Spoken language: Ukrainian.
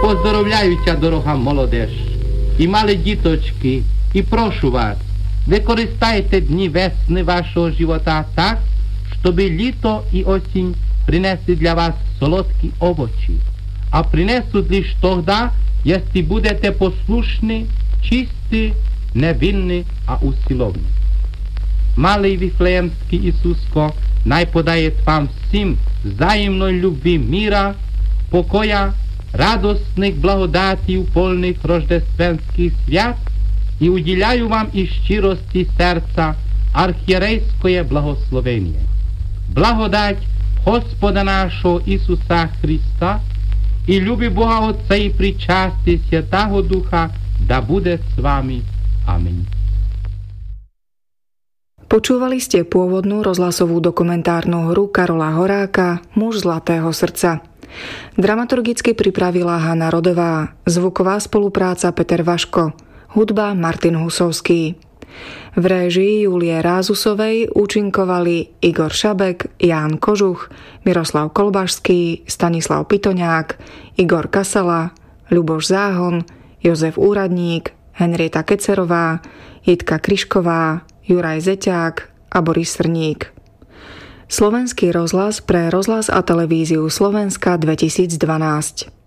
Поздоровляю тя, дорога молодеж, і мали діточки, і прошу вас, використайте дні весни вашого живота так, щоби літо і осінь принесли для вас солодкі овочі, а принесуть лиш тогда, если будете послушні, чисті, невинні, а усиловні. Малий Вифлеємський Ісуско найподає вам всім взаємної любві мира, покоя, радостних благодатів повних рождественських свят і уділяю вам із щирості серця архієрейське благословення. Благодать Господа нашого Ісуса Христа і люби Бога Отця і причасті Святого Духа да bude s vami. Amen. Počúvali ste pôvodnú rozhlasovú dokumentárnu hru Karola Horáka Muž zlatého srdca. Dramaturgicky pripravila Hana Rodová, zvuková spolupráca Peter Vaško, hudba Martin Husovský. V réžii Julie Rázusovej účinkovali Igor Šabek, Ján Kožuch, Miroslav Kolbašský, Stanislav Pitoňák, Igor Kasala, Ľuboš Záhon, Jozef Úradník, Henrieta Kecerová, Jitka Kryšková, Juraj Zeťák a Boris Srník. Slovenský rozhlas pre rozhlas a televíziu Slovenska 2012.